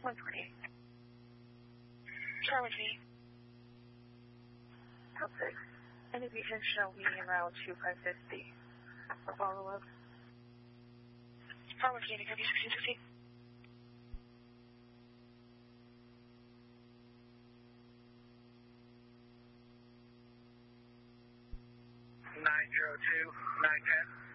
120. Charlie V. Top 6. Indication show median route 2550. For follow-up. Bravo Candy, copy 1660. 902, 910.